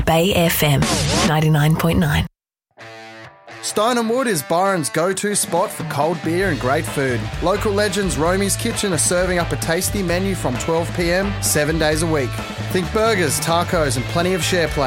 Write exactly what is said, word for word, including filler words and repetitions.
Bay F M ninety-nine point nine. Stone and Wood is Byron's go-to spot for cold beer and great food. Local legends Romy's Kitchen are serving up a tasty menu from twelve p m, seven days a week. Think burgers, tacos and plenty of share plates.